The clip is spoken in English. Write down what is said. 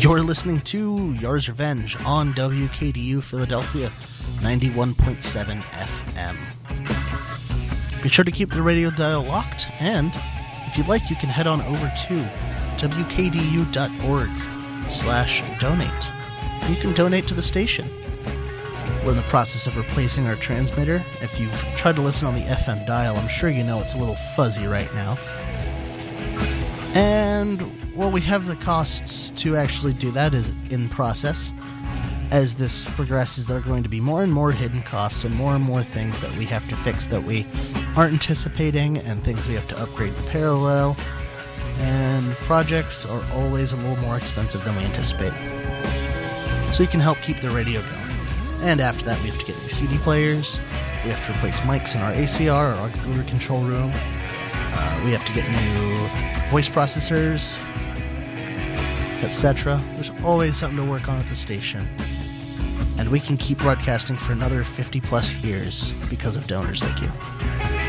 You're listening to Yars Revenge on WKDU Philadelphia 91.7 FM. Be sure to keep the radio dial locked, and if you'd like, you can head on over to wkdu.org/donate. You can donate to the station. We're in the process of replacing our transmitter. If you've tried to listen on the FM dial, I'm sure you know it's a little fuzzy right now. And, well, we have the costs to actually do that is in process. As this progresses, there are going to be more and more hidden costs and more things that we have to fix that we aren't anticipating, and things we have to upgrade in parallel. And projects are always a little more expensive than we anticipate. So you can help keep the radio going. And after that, we have to get new CD players. We have to replace mics in our ACR, our auxiliary control room. We have to get new voice processors, etc. There's always something to work on at the station. And we can keep broadcasting for another 50 plus years because of donors like you.